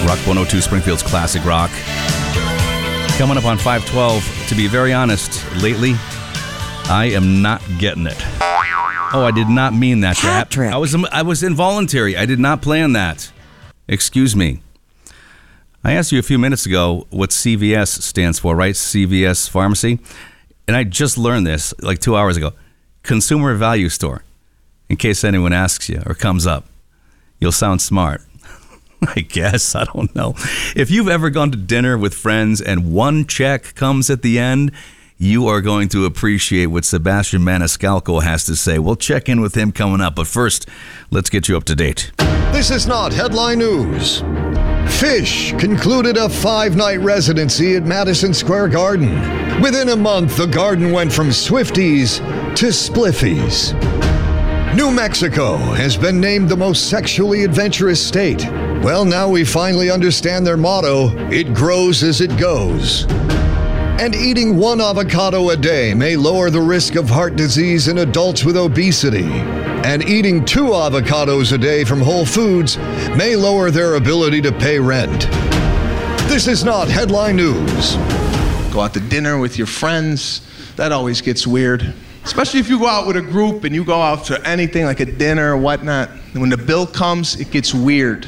Rock 102, Springfield's classic rock. Coming up on 512, to be very honest, lately, I am not getting it. Oh, I did not mean that. Patrick. I was involuntary. I did not plan that. Excuse me. I asked you a few minutes ago what CVS stands for, right? CVS Pharmacy. And I just learned this like 2 hours ago. Consumer Value Store. In case anyone asks you or comes up. You'll sound smart. I guess. I don't know. If you've ever gone to dinner with friends and one check comes at the end, you are going to appreciate what Sebastian Maniscalco has to say. We'll check in with him coming up. But first, let's get you up to date. This is not headline news. Fish concluded a 5-night residency at Madison Square Garden. Within a month, the garden went from Swifties to Spliffies. New Mexico has been named the most sexually adventurous state. Well, now we finally understand their motto, it grows as it goes. And eating 1 avocado a day may lower the risk of heart disease in adults with obesity. And eating 2 avocados a day from Whole Foods may lower their ability to pay rent. This is not headline news. Go out to dinner with your friends. That always gets weird. Especially if you go out with a group and you go out to anything like a dinner or whatnot. And when the bill comes, it gets weird.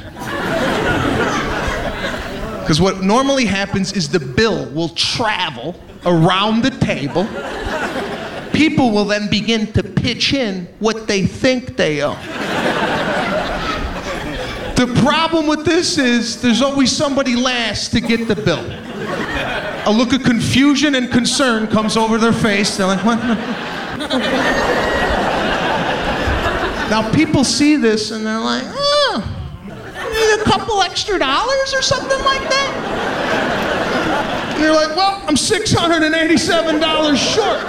Because what normally happens is the bill will travel around the table. People will then begin to pitch in what they think they owe. The problem with this is there's always somebody last to get the bill. A look of confusion and concern comes over their face. They're like, what? Now people see this and they're like, oh, a couple extra dollars or something like that? And you're like, well, I'm $687 short.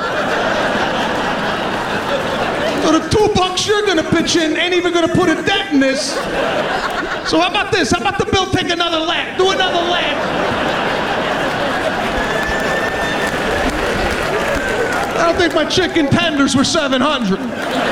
So the $2 you're gonna pitch in ain't even gonna put a dent in this. So how about this? How about the bill take another lap? Do another lap. I don't think my chicken tenders were $700.